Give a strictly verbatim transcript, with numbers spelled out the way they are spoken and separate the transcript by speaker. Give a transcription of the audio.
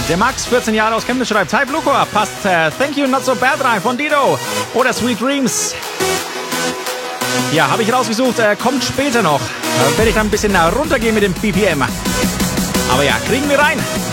Speaker 1: Der Max, vierzehn Jahre aus Chemnitz, schreibt: Hi Blucor, passt äh, Thank You Not So Bad rein von Dido. Oder Sweet Dreams. Ja, habe ich rausgesucht, äh, kommt später noch. Da werde ich dann ein bisschen runtergehen mit dem B P M. Aber ja, kriegen wir rein.